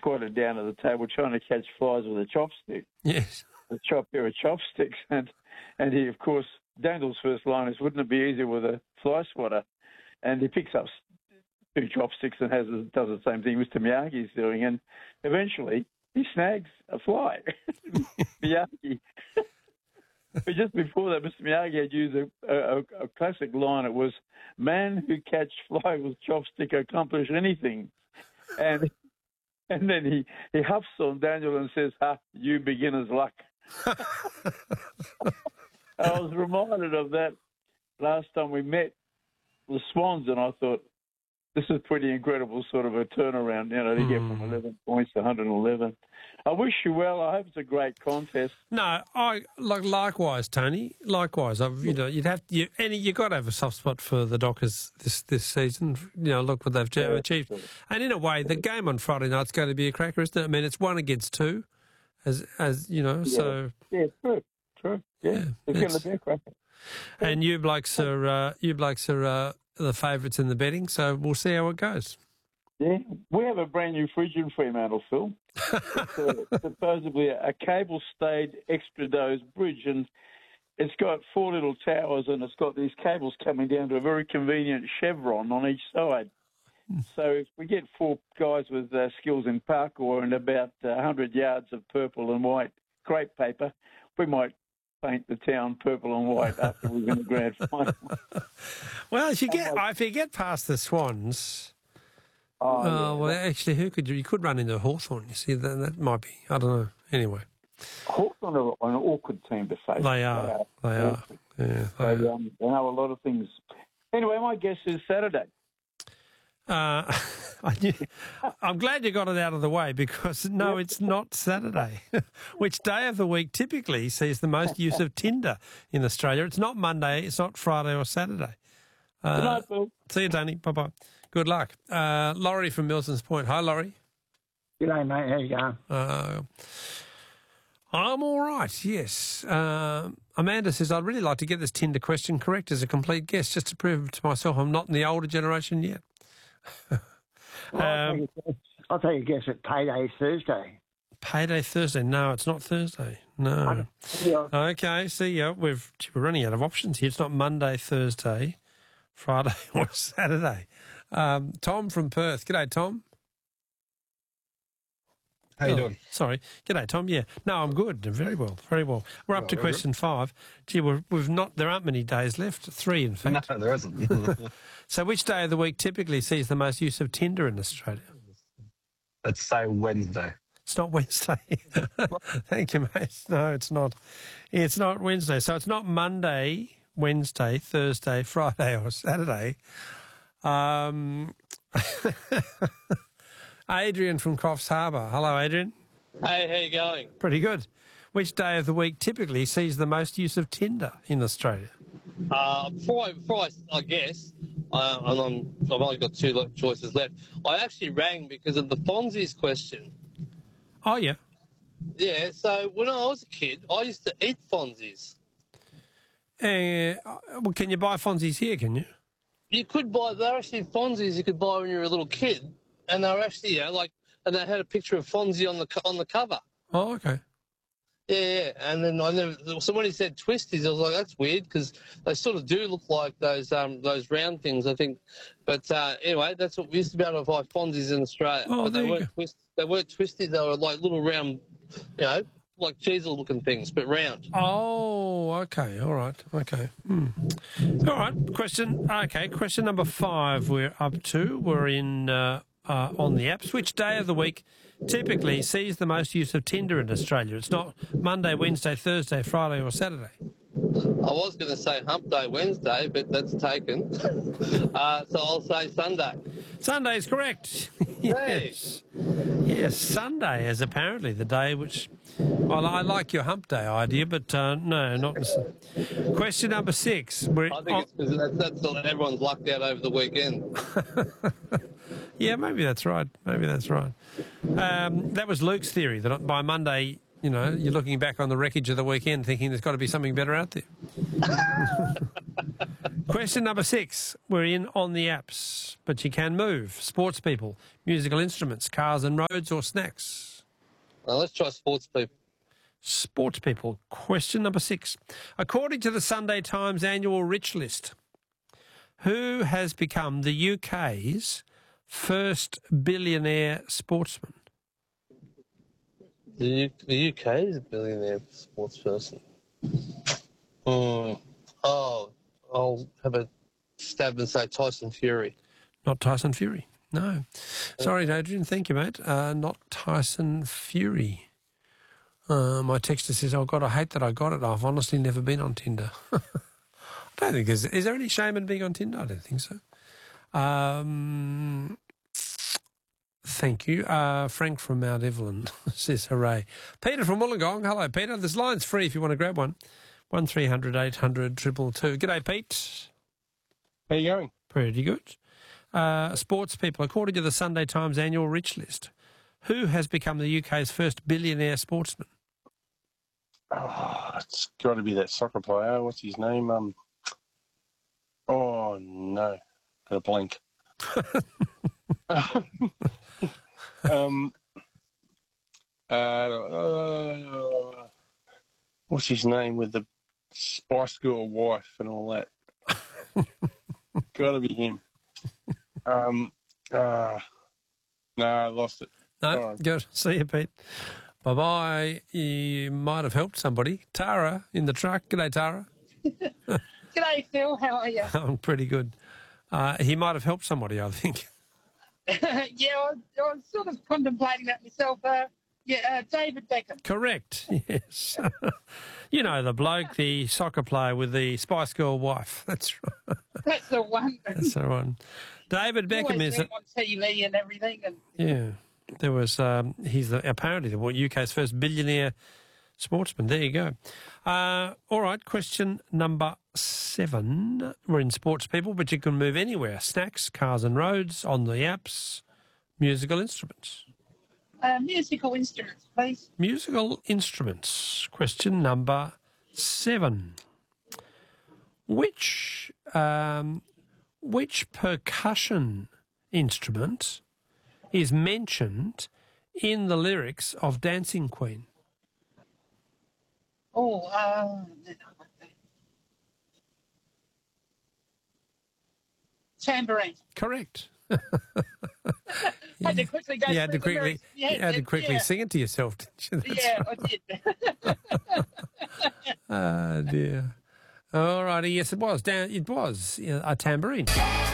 squatted down at the table trying to catch flies with a chopstick. Yes. A pair of chopsticks. And he, of course, Daniel's first line is, wouldn't it be easier with a fly swatter? And he picks up 2 chopsticks and does the same thing Mr. Miyagi's doing. And eventually he snags a fly. Miyagi. But just before that, Mr. Miyagi had used a classic line. It was, "Man who catch fly with chopstick accomplish anything." And then he huffs on Daniel and says, "Ha, you beginner's luck." I was reminded of that last time we met the Swans, and I thought, this is pretty incredible sort of a turnaround, to get from 11 points to 111. I wish you well. I hope it's a great contest. No, likewise, Tony. Likewise, you've got to have a soft spot for the Dockers this season. Look what they've achieved, and in a way, the game on Friday night's going to be a cracker, isn't it? I mean, it's 1 against 2, as you know. Yeah. So true. Yeah, it's going to be a cracker. And you blokes are the favourites in the betting, so we'll see how it goes. Yeah, we have a brand new fridge in Fremantle, Phil. It's supposedly a cable-stayed extra-dose bridge, and it's got 4 little towers, and it's got these cables coming down to a very convenient chevron on each side. So if we get 4 guys with skills in parkour and about 100 yards of purple and white crepe paper, we might paint the town purple and white after we win the grand final. Well, if you get past the Swans, actually, you could run into Hawthorn. You see, that might be, I don't know. Anyway, Hawthorn are an awkward team to face. They are. Yeah, they know a lot of things. Anyway, my guess is Saturday. I'm glad you got it out of the way, because no, it's not Saturday. Which day of the week typically sees the most use of Tinder in Australia? It's not Monday, it's not Friday or Saturday. Good night, Phil. See you, Danny. Bye-bye. Good luck. Laurie from Milsons Point. Hi, Laurie. G'day, mate. How you going? I'm all right, yes. Amanda says, I'd really like to get this Tinder question correct as a complete guess, just to prove to myself I'm not in the older generation yet. I'll take a guess at Payday Thursday. Payday Thursday? No, it's not Thursday. No. Okay, see, we're running out of options here. It's not Monday, Thursday, Friday or Saturday. Tom from Perth. G'day, Tom. How you doing? Sorry. G'day, Tom. Yeah. No, I'm good. Very well. Very well. We're up to question 5. Gee, there aren't many days left. 3, in fact. No, there isn't. So which day of the week typically sees the most use of Tinder in Australia? Let's say Wednesday. It's not Wednesday. Thank you, mate. No, it's not. It's not Wednesday. So it's not Monday, Wednesday, Thursday, Friday or Saturday. Adrian from Crofts Harbour. Hello, Adrian. Hey, how you going? Pretty good. Which day of the week typically sees the most use of Tinder in Australia? Before I guess, I've only got 2 choices left. I actually rang because of the Fonzie's question. Oh, yeah. Yeah, so when I was a kid, I used to eat Fonzies. Well, can you buy Fonzies here, can you? You could buy, they're actually Fonzies you could buy when you were a little kid, and they were actually, and they had a picture of Fonzie on the cover. Oh, okay. Yeah, and then so when he said twisties, I was like, that's weird, because they sort of do look like those round things, I think. But anyway, that's what we used to be able to buy Fonzies in Australia. Oh, but they weren't twisties, they were like little round, like cheese-looking things, but round. Oh, okay, all right, okay. All right, question number 5 we're up to. We're in on the apps. Which day of the week typically sees the most use of Tinder in Australia? It's not Monday, Wednesday, Thursday, Friday or Saturday. I was going to say hump day Wednesday, but that's taken. So I'll say Sunday. Sunday is correct. Yes. Yes, Sunday is apparently the day which... Well, I like your hump day idea, but no, not... Question number 6. I think it's because that's everyone's lucked out over the weekend. Yeah, maybe that's right. That was Luke's theory, that by Monday... you're looking back on the wreckage of the weekend thinking there's got to be something better out there. Question number 6. We're in on the apps, but you can move. Sports people, musical instruments, cars and roads, or snacks? Well, let's try sports people. Sports people. Question number 6. According to the Sunday Times annual Rich List, who has become the UK's first billionaire sportsman? The UK is a billionaire sports person. I'll have a stab and say Tyson Fury. Not Tyson Fury. No. Sorry, Adrian. Thank you, mate. Not Tyson Fury. My texter says, oh, God, I hate that I got it. I've honestly never been on Tinder. I don't think is there any shame in being on Tinder? I don't think so. Thank you. Frank from Mount Evelyn says hooray. Peter from Wollongong. Hello, Peter. This line's free if you want to grab one. 1300 800 222. G'day, Pete. How you going? Pretty good. Sports people. According to the Sunday Times annual Rich List, who has become the UK's first billionaire sportsman? Oh, it's got to be that soccer player. What's his name? Oh, no. Got a blank. What's his name with the Spice Girl wife and all that? Got to be him. No, I lost it. No, good. See you, Pete. Bye-bye. You might have helped somebody. Tara in the truck. G'day, Tara. G'day, Phil. How are you? I'm pretty good. He might have helped somebody, I think. Yeah, I was sort of contemplating that myself. David Beckham. Correct, yes. You know, the bloke, the soccer player with the Spice Girl wife. That's right. That's the one. That's the one. David Beckham is on TV and everything. And yeah, there was. He's apparently the UK's first billionaire sportsman. There you go. All right, question number 7. We're in sports people, but you can move anywhere. Snacks, cars and roads, on the apps, musical instruments. Musical instruments, please. Musical instruments. Question number 7. Which percussion instrument is mentioned in the lyrics of Dancing Queen? Tambourine. Correct. Had to quickly go You had to through the quickly, lyrics. Yeah, you had to quickly sing it to yourself, didn't you? That's Yeah, right. I did. Oh, dear. All righty, yes, it was. It was a tambourine.